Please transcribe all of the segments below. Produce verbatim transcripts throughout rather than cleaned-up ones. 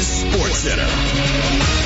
Vegas Sports Center.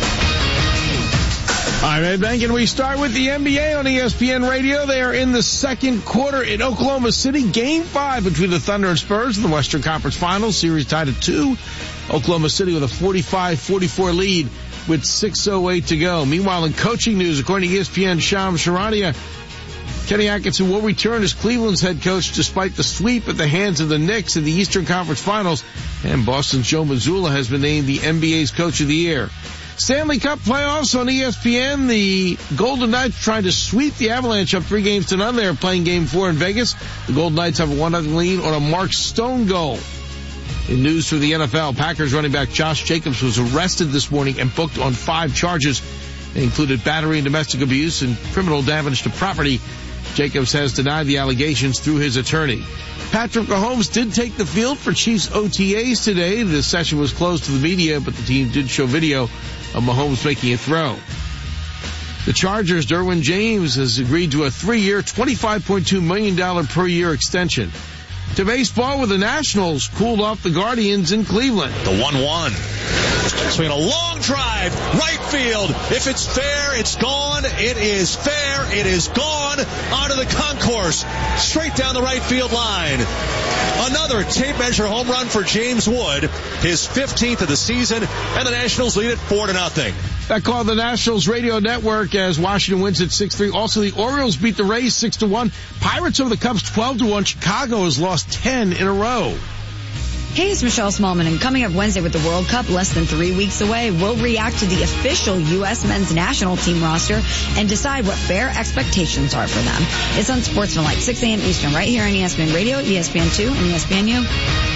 All right, Ed Bank, and we start with the N B A on E S P N Radio. They are in the second quarter in Oklahoma City. Game five between the Thunder and Spurs in the Western Conference Finals. Series tied at two. Oklahoma City with a forty-five forty-four lead with six oh eight to go. Meanwhile, in coaching news, according to E S P N, Shams Charania, Kenny Atkinson will return as Cleveland's head coach despite the sweep at the hands of the Knicks in the Eastern Conference Finals. And Boston's Joe Mazzulla has been named the N B A's Coach of the Year. Stanley Cup playoffs on E S P N. The Golden Knights trying to sweep the Avalanche up three games to none. They're playing game four in Vegas. The Golden Knights have a one nothing lead on a Mark Stone goal. In news for the N F L, Packers running back Josh Jacobs was arrested this morning and booked on five charges. They included battery and domestic abuse and criminal damage to property. Jacobs has denied the allegations through his attorney. Patrick Mahomes did take the field for Chiefs O T As today. The session was closed to the media, but the team did show video of Mahomes making a throw. The Chargers' Derwin James has agreed to a three-year, twenty-five point two million dollars per year extension. To baseball, where the Nationals cooled off the Guardians in Cleveland. The one one. Swing a long drive, right field. If it's fair, it's gone. It is fair. It is gone. Onto the concourse. Straight down the right field line. Another tape measure home run for James Wood. His fifteenth of the season. And the Nationals lead it four to nothing. That called the Nationals radio network as Washington wins at six three. Also, the Orioles beat the Rays six to one. Pirates over the Cubs twelve to one. Chicago has lost ten in a row. Hey, it's Michelle Smallman, and coming up Wednesday with the World Cup less than three weeks away, we'll react to the official U S men's national team roster and decide what fair expectations are for them. It's on Sportsmanlike, six a.m. Eastern, right here on E S P N Radio, E S P N two, and E S P N U.